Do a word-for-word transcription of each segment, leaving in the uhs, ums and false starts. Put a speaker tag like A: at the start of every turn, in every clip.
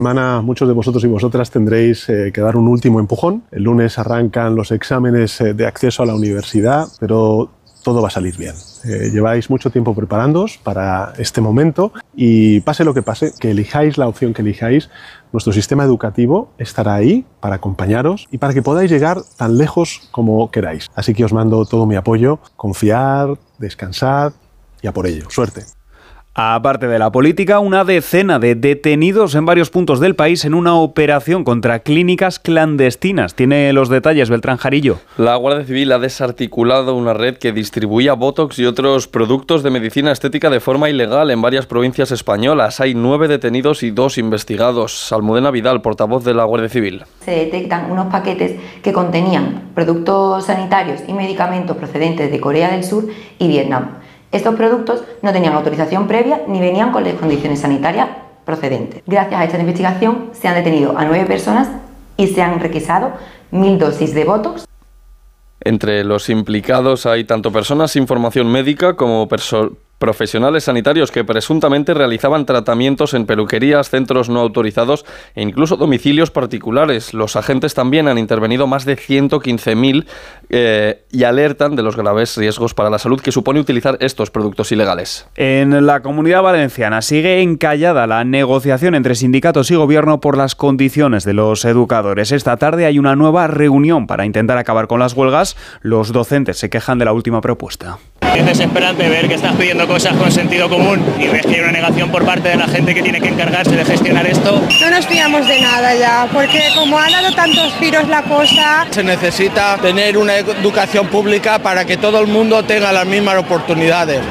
A: Semana, muchos de vosotros y vosotras tendréis eh, que dar un último empujón. El lunes arrancan los exámenes eh, de acceso a la universidad, pero todo va a salir bien. Eh, lleváis mucho tiempo preparándoos para este momento y pase lo que pase, que elijáis la opción que elijáis, nuestro sistema educativo estará ahí para acompañaros y para que podáis llegar tan lejos como queráis. Así que os mando todo mi apoyo, confiar, descansad y a por ello. Suerte.
B: Aparte de la política, una decena de detenidos en varios puntos del país en una operación contra clínicas clandestinas. Tiene los detalles Beltrán Jarillo.
C: La Guardia Civil ha desarticulado una red que distribuía Botox y otros productos de medicina estética de forma ilegal en varias provincias españolas. Hay nueve detenidos y dos investigados. Almudena Vidal, portavoz de la Guardia Civil.
D: Se detectan unos paquetes que contenían productos sanitarios y medicamentos procedentes de Corea del Sur y Vietnam. Estos productos no tenían autorización previa ni venían con las condiciones sanitarias procedentes. Gracias a esta investigación se han detenido a nueve personas y se han requisado mil dosis de Botox.
C: Entre los implicados hay tanto personas sin formación médica como personas profesionales sanitarios que presuntamente realizaban tratamientos en peluquerías, centros no autorizados e incluso domicilios particulares. Los agentes también han intervenido más de ciento quince mil eh, y alertan de los graves riesgos para la salud que supone utilizar estos productos ilegales.
B: En la Comunidad Valenciana sigue encallada la negociación entre sindicatos y gobierno por las condiciones de los educadores. Esta tarde hay una nueva reunión para intentar acabar con las huelgas. Los docentes se quejan de la última propuesta.
E: Es desesperante ver que estás pidiendo cosas con sentido común y ves que hay una negación por parte de la gente que tiene que encargarse de gestionar esto.
F: No nos fiamos de nada ya, porque como ha dado tantos giros la cosa...
G: Se necesita tener una educación pública para que todo el mundo tenga las mismas oportunidades.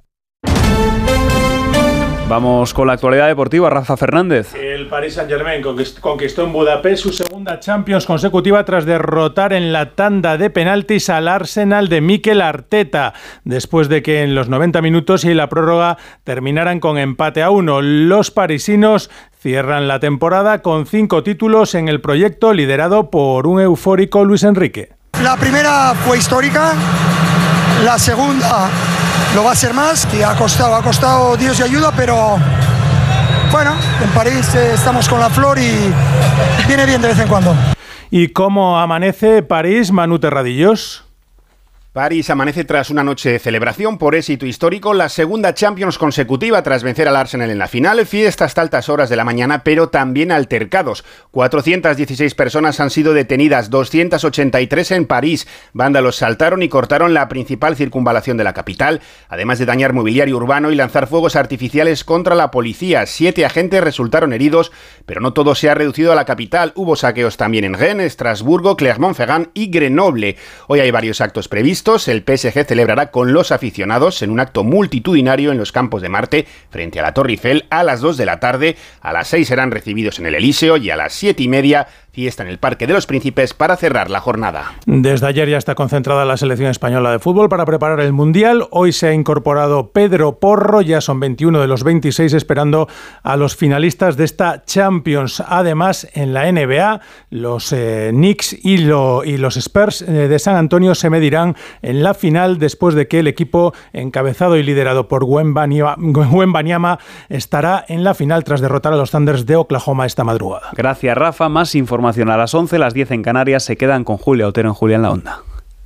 B: Vamos con la actualidad deportiva, Rafa Fernández.
H: El Paris Saint-Germain conquistó en Budapest su segunda Champions consecutiva tras derrotar en la tanda de penaltis al Arsenal de Mikel Arteta, después de que en los noventa minutos y la prórroga terminaran con empate a uno. Los parisinos cierran la temporada con cinco títulos en el proyecto liderado por un eufórico Luis Enrique.
I: La primera fue histórica, la segunda lo va a ser más, y ha costado, ha costado Dios y ayuda, pero bueno, en París eh, estamos con la flor y viene bien de vez en cuando.
H: ¿Y cómo amanece París, Manu Terradillos?
J: París amanece tras una noche de celebración por éxito histórico, la segunda Champions consecutiva tras vencer al Arsenal en la final, fiesta hasta altas horas de la mañana, pero también altercados. cuatrocientas dieciséis personas han sido detenidas, doscientas ochenta y tres en París. Vándalos saltaron y cortaron la principal circunvalación de la capital, además de dañar mobiliario urbano y lanzar fuegos artificiales contra la policía. Siete agentes resultaron heridos, pero no todo se ha reducido a la capital. Hubo saqueos también en Rennes, Estrasburgo, Clermont-Ferrand y Grenoble. Hoy hay varios actos previstos. El P S G celebrará con los aficionados en un acto multitudinario en los Campos de Marte frente a la Torre Eiffel a las dos de la tarde. A las seis serán recibidos en el Elíseo y a las siete y media fiesta en el Parque de los Príncipes para cerrar la jornada.
H: Desde ayer ya está concentrada la selección española de fútbol para preparar el Mundial. Hoy se ha incorporado Pedro Porro, ya son veintiuno de los veintiséis esperando a los finalistas de esta Champions. Además, en la N B A, los eh, Knicks y, lo, y los Spurs eh, de San Antonio se medirán en la final después de que el equipo encabezado y liderado por Wembanyama estará en la final tras derrotar a los Thunders de Oklahoma esta madrugada.
B: Gracias, Rafa. Más información a las once, las diez en Canarias. Se quedan con Julia Otero en Julia en la Onda.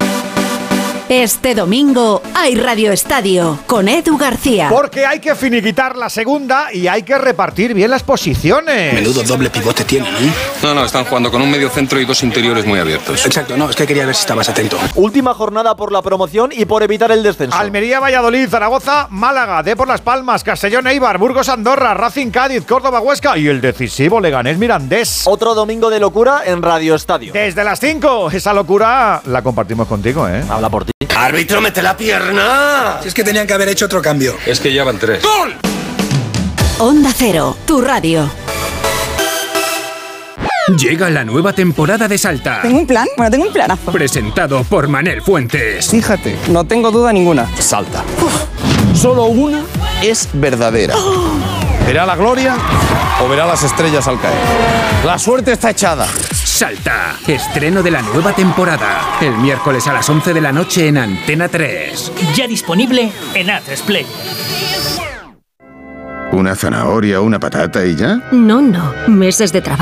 K: Este domingo hay Radio Estadio con Edu García.
L: Porque hay que finiquitar la segunda y hay que repartir bien las posiciones.
M: Menudo doble pivote tienen, ¿eh?
N: No, no, están jugando con un medio centro y dos interiores muy abiertos.
M: Exacto, no, es que quería ver si estabas atento.
O: Última jornada por la promoción y por evitar el descenso.
L: Almería, Valladolid, Zaragoza, Málaga, Depor Las Palmas, Castellón, Eibar, Burgos, Andorra, Racing, Cádiz, Córdoba, Huesca y el decisivo Leganés Mirandés.
O: Otro domingo de locura en Radio Estadio.
L: Desde las cinco, esa locura la compartimos contigo, ¿eh?
O: Habla por ti.
M: ¡Árbitro, mete la pierna! Si es que tenían que haber hecho otro cambio.
N: Es que ya van tres.
M: ¡Gol!
K: Onda Cero, tu radio.
P: Llega la nueva temporada de Salta.
F: ¿Tengo un plan? Bueno, tengo un planazo.
P: Presentado por Manel Fuentes.
F: Fíjate, no tengo duda ninguna.
M: Salta.
F: Uf, solo una es verdadera.
L: Oh. ¿Verá la gloria o verá las estrellas al caer? La suerte está echada.
P: Salta, estreno de la nueva temporada. El miércoles a las once de la noche en Antena tres.
Q: Ya disponible en A tres Play.
R: ¿Una zanahoria o una patata y ya?
K: No, no. Meses de trabajo